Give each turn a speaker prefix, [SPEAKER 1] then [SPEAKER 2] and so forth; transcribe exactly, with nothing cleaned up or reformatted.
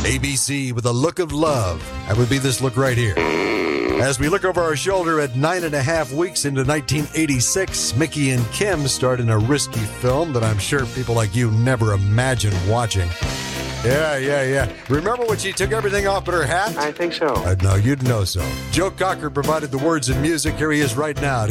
[SPEAKER 1] A B C with a look of love. That would be this look right here. As we look over our shoulder at nine and a half weeks into nineteen eighty-six, Mickey and Kim starred in a risky film that I'm sure people like you never imagined watching. Yeah, yeah, yeah. Remember when she took everything off but her hat?
[SPEAKER 2] I think so.
[SPEAKER 1] Uh, no, you'd know so. Joe Cocker provided the words and music. Here he is right now to